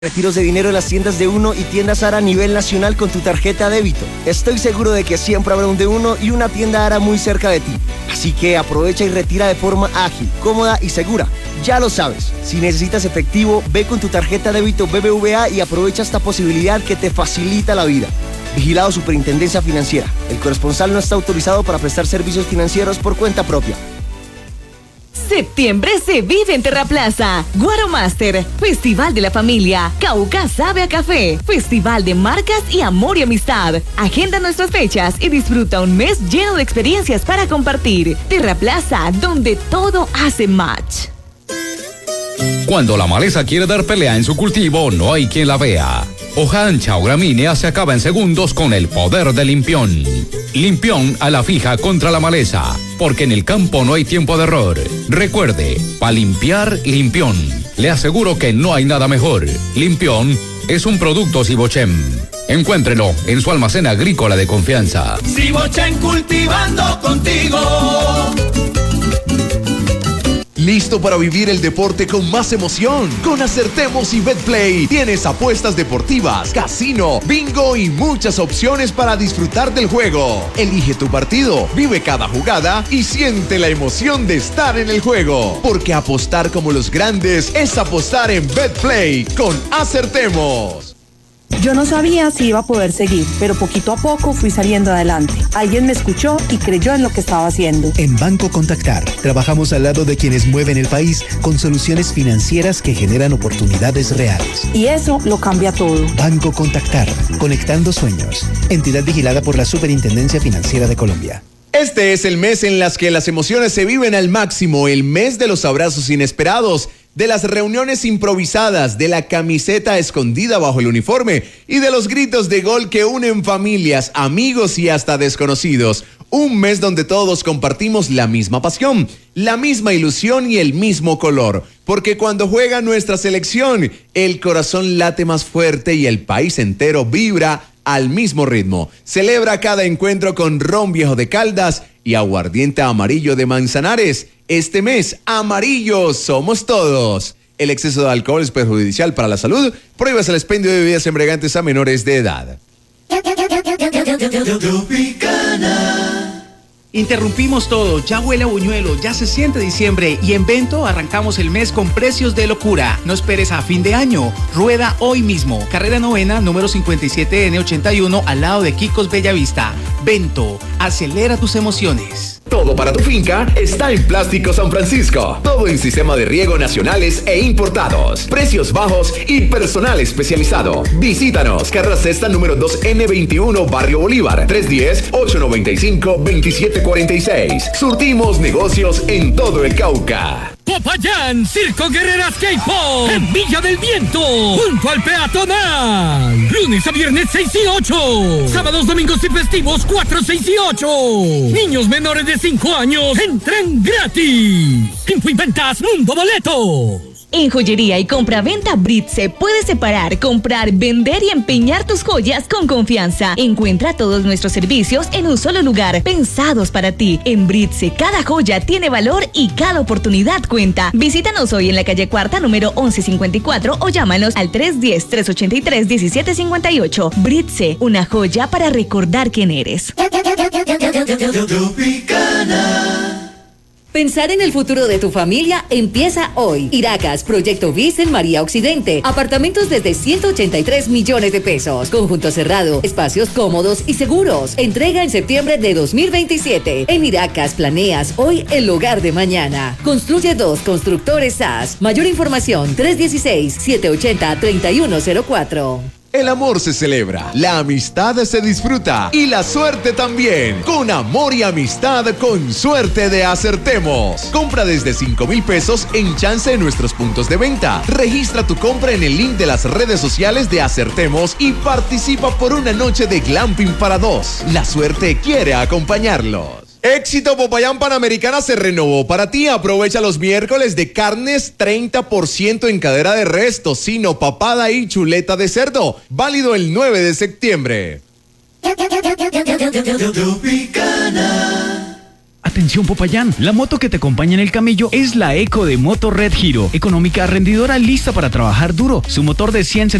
Retiros de dinero en las tiendas de Uno y tiendas ARA a nivel nacional con tu tarjeta débito. Estoy seguro de que siempre habrá un de Uno y una tienda ARA muy cerca de ti. Así que aprovecha y retira de forma ágil, cómoda y segura. Ya lo sabes, si necesitas efectivo, ve con tu tarjeta débito BBVA y aprovecha esta posibilidad que te facilita la vida. Vigilado Superintendencia Financiera. El corresponsal no está autorizado para prestar servicios financieros por cuenta propia. Septiembre se vive en Terraplaza. Guaro Master, Festival de la Familia. Cauca sabe a café, Festival de marcas y amor y amistad. Agenda nuestras fechas y disfruta un mes lleno de experiencias para compartir. Terraplaza, donde todo hace match. Cuando la maleza quiere dar pelea en su cultivo, no hay quien la vea. Hoja ancha o gramínea se acaba en segundos con el poder de Limpión. Limpión a la fija contra la maleza, porque en el campo no hay tiempo de error. Recuerde, para limpiar, Limpión. Le aseguro que no hay nada mejor. Limpión es un producto Sibochem. Encuéntrelo en su almacén agrícola de confianza. Sibochem, cultivando contigo. ¿Listo para vivir el deporte con más emoción? Con Acertemos y Betplay tienes apuestas deportivas, casino, bingo y muchas opciones para disfrutar del juego. Elige tu partido, vive cada jugada y siente la emoción de estar en el juego. Porque apostar como los grandes es apostar en Betplay con Acertemos. Yo no sabía si iba a poder seguir, pero poquito a poco fui saliendo adelante. Alguien me escuchó y creyó en lo que estaba haciendo. En Banco Contactar, trabajamos al lado de quienes mueven el país con soluciones financieras que generan oportunidades reales. Y eso lo cambia todo. Banco Contactar, conectando sueños. Entidad vigilada por la Superintendencia Financiera de Colombia. Este es el mes en las que las emociones se viven al máximo, el mes de los abrazos inesperados, de las reuniones improvisadas, de la camiseta escondida bajo el uniforme y de los gritos de gol que unen familias, amigos y hasta desconocidos. Un mes donde todos compartimos la misma pasión, la misma ilusión y el mismo color. Porque cuando juega nuestra selección, el corazón late más fuerte y el país entero vibra al mismo ritmo. Celebra cada encuentro con ron viejo de Caldas y aguardiente amarillo de Manzanares. Este mes, amarillos somos todos. El exceso de alcohol es perjudicial para la salud. Prohíbas el expendio de bebidas embriagantes a menores de edad. Interrumpimos todo, ya huele a buñuelo, ya se siente diciembre y en Bento arrancamos el mes con precios de locura. No esperes a fin de año, rueda hoy mismo. Carrera Novena, número 57N81, al lado de Kikos Bellavista. Bento, acelera tus emociones. Todo para tu finca está en Plástico San Francisco. Todo en sistema de riego nacionales e importados. Precios bajos y personal especializado. Visítanos, Carrera Sexta número 2N21, Barrio Bolívar, 310-895-2746. Surtimos negocios en todo el Cauca. Popayán, Circo Guerreras K-Pop, en Villa del Viento, junto al peatonal. Lunes a viernes 6 y 8. Sábados, domingos y festivos 4, 6 y 8. Niños menores de 5 años entran gratis. Info y ventas Mundo Boletos. En joyería y compra-venta Britse puedes separar, comprar, vender y empeñar tus joyas con confianza. Encuentra todos nuestros servicios en un solo lugar, pensados para ti. En Britse, cada joya tiene valor y cada oportunidad cuenta. Visítanos hoy en la calle Cuarta, número 1154 o llámanos al 310-383-1758. Britse, una joya para recordar quién eres. Pensar en el futuro de tu familia empieza hoy. Iracas, Proyecto BIS en María Occidente. Apartamentos desde 183 millones de pesos. Conjunto cerrado, espacios cómodos y seguros. Entrega en septiembre de 2027. En Iracas planeas hoy el hogar de mañana. Construye 2 Constructores SAS. Mayor información 316-780-3104. El amor se celebra, la amistad se disfruta y la suerte también. Con amor y amistad, con suerte de Acertemos. Compra desde 5,000 pesos en chance en nuestros puntos de venta. Registra tu compra en el link de las redes sociales de Acertemos y participa por una noche de glamping para 2. La suerte quiere acompañarlos. Éxito Popayán Panamericana se renovó para ti. Aprovecha los miércoles de carnes 30% en cadera de res, tocino, papada y chuleta de cerdo. Válido el 9 de septiembre. Atención Popayán, la moto que te acompaña en el camello es la Eco de Moto Red Giro, económica, rendidora, lista para trabajar duro. Su motor de 100